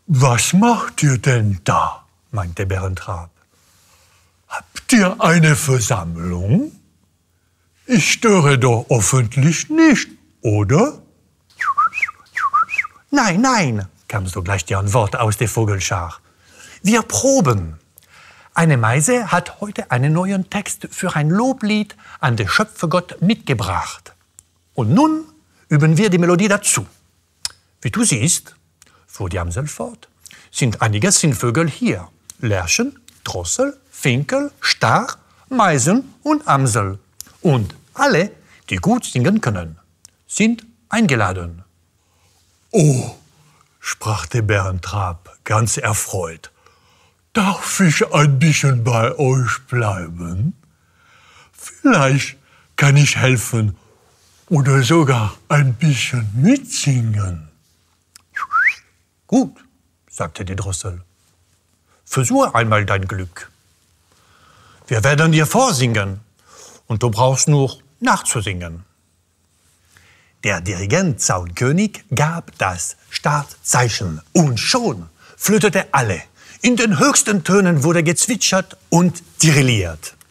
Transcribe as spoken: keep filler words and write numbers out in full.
Was macht ihr denn da? Meinte Bärentrab. Habt ihr eine Versammlung? Ich störe doch hoffentlich nicht, oder? Nein, nein, kam sogleich die Antwort aus der Vogelschar. Wir proben. Eine Meise hat heute einen neuen Text für ein Loblied an den Schöpfergott mitgebracht. Und nun üben wir die Melodie dazu. Wie du siehst, fuhr die Amsel fort, sind einige Singvögel hier. Lerchen, Drossel, Finkel, Star, Meisen und Amsel. Und alle, die gut singen können, sind eingeladen. Oh, sprach der Bärentrab ganz erfreut. Darf ich ein bisschen bei euch bleiben? Vielleicht kann ich helfen oder sogar ein bisschen mitsingen. Gut, sagte die Drossel. Versuche einmal dein Glück. Wir werden dir vorsingen und du brauchst nur nachzusingen. Der Dirigent Zaunkönig gab das Startzeichen und schon flötete alle. In den höchsten Tönen wurde gezwitschert und tirilliert.